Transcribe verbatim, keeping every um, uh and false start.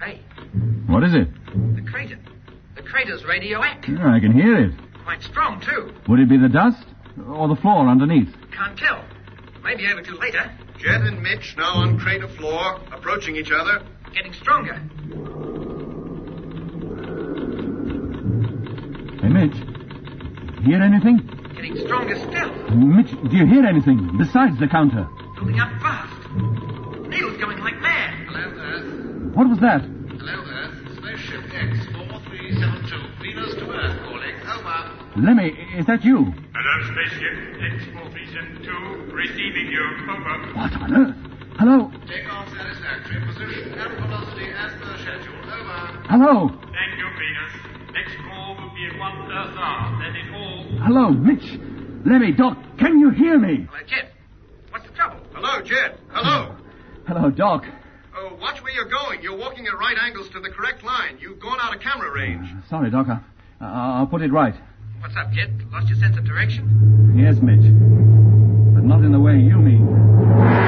Hey. What is it? The crater. The crater's radioactive. Yeah, I can hear it. Quite strong, too. Would it be the dust or the floor underneath? Can't tell. Maybe over to later. Jet and Mitch now on crater floor, approaching each other. Getting stronger. Hey, Mitch. Hear anything? Getting stronger still. Mitch, do you hear anything besides the counter? Building up fast. Needle's going like mad. Hello, Earth. What was that? Hello, Earth. Spaceship X four three seven two. Venus to Earth calling. Over. Lemmy, is that you? Hello, Spaceship X four three seven two. Receiving you. Over. What on earth? Hello? Takeoff satisfactory. Position and velocity as per schedule. Over. Hello? Thank you, Venus. Next call will be in one Earth hour. That is all. Hello, Mitch. Lemmy, Doc, can you hear me? Hello, Jet. What's the trouble? Hello, Jet. Hello. Hello, Doc. Oh, watch where you're going. You're walking at right angles to the correct line. You've gone out of camera range. Uh, sorry, Doc. I, I'll put it right. What's up, Jet? Lost your sense of direction? Yes, Mitch. But not in the way you mean.